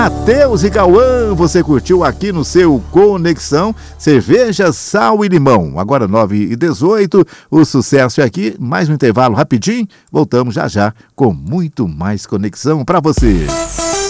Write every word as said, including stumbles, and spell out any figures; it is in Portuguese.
Matheus e Cauã, você curtiu aqui no seu Conexão Cerveja, Sal e Limão. Agora nove e dezoito, o sucesso é aqui, mais um intervalo rapidinho, voltamos já já com muito mais conexão para você.